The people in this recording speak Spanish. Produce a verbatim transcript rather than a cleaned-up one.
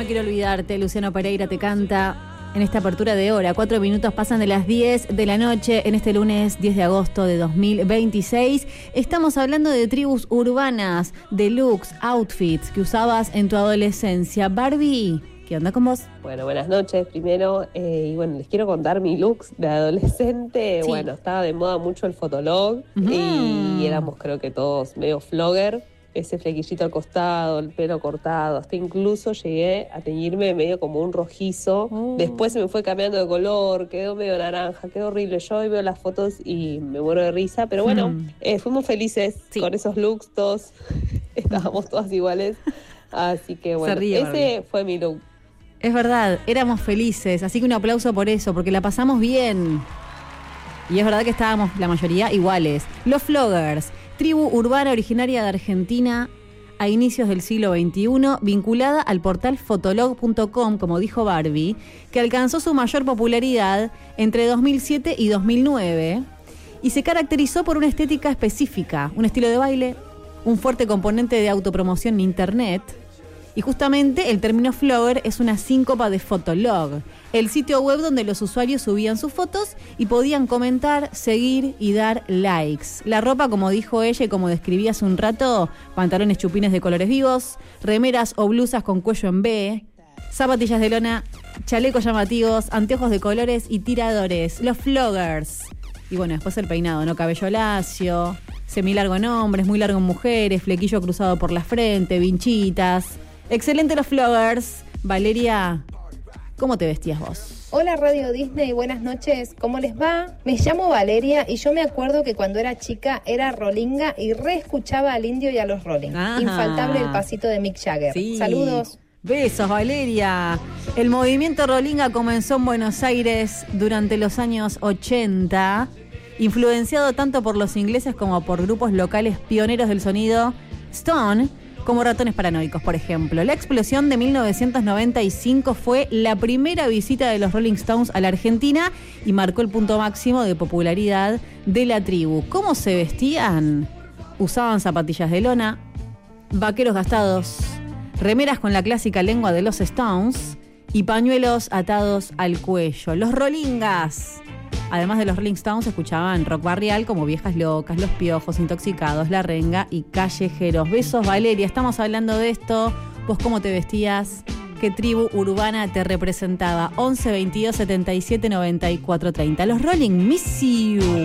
quiero olvidarte, Luciano Pereira te canta en esta apertura de hora. Cuatro minutos pasan de las diez de la noche en este lunes diez de agosto de dos mil veintiséis. Estamos hablando de tribus urbanas, de looks, outfits que usabas en tu adolescencia. Barbie, ¿qué onda con vos? Bueno, buenas noches primero. Eh, y bueno, les quiero contar mi looks de adolescente. Sí. Bueno, estaba de moda mucho el fotolog uh-huh. y éramos creo que todos medio flogger. Ese flequillito al costado, el pelo cortado, hasta incluso llegué a teñirme medio como un rojizo. Uh. Después se me fue cambiando de color, quedó medio naranja, quedó horrible. Yo hoy veo las fotos y me muero de risa, pero bueno, mm. eh, fuimos felices sí. con esos looks, todos estábamos todas iguales. Así que bueno, ríe, ese Barbie. Fue mi look. Es verdad, éramos felices, así que un aplauso por eso, porque la pasamos bien. Y es verdad que estábamos la mayoría iguales. Los floggers, tribu urbana originaria de Argentina a inicios del siglo veintiuno, vinculada al portal fotolog punto com, como dijo Barbie, que alcanzó su mayor popularidad entre dos mil siete y dos mil nueve y se caracterizó por una estética específica, un estilo de baile, un fuerte componente de autopromoción en internet. Y justamente el término flogger es una síncopa de Fotolog, el sitio web donde los usuarios subían sus fotos y podían comentar, seguir y dar likes. La ropa, como dijo ella y como describí hace un rato, pantalones chupines de colores vivos, remeras o blusas con cuello en V, zapatillas de lona, chalecos llamativos, anteojos de colores y tiradores. Los floggers. Y bueno, después el peinado, ¿no? Cabello lacio, semilargo en hombres, muy largo en mujeres, flequillo cruzado por la frente, vinchitas. Excelente los floggers. Valeria, ¿cómo te vestías vos? Hola Radio Disney, buenas noches, ¿cómo les va? Me llamo Valeria y yo me acuerdo que cuando era chica era rolinga y reescuchaba al Indio y a los Rolling. Ajá. Infaltable el pasito de Mick Jagger. Sí. Saludos. Besos, Valeria. El movimiento rolinga comenzó en Buenos Aires durante los años ochenta, influenciado tanto por los ingleses como por grupos locales pioneros del sonido Stone, como Ratones Paranoicos, por ejemplo. La explosión de mil novecientos noventa y cinco fue la primera visita de los Rolling Stones a la Argentina y marcó el punto máximo de popularidad de la tribu. ¿Cómo se vestían? Usaban zapatillas de lona, vaqueros gastados, remeras con la clásica lengua de los Stones y pañuelos atados al cuello. Los Rollingas. Además de los Rolling Stones, escuchaban rock barrial como Viejas Locas, Los Piojos, Intoxicados, La Renga y Callejeros. Besos, Valeria. Estamos hablando de esto. ¿Vos cómo te vestías? ¿Qué tribu urbana te representaba? once, veintidós, setenta y siete, noventa y cuatro, treinta. Los Rolling, miss you.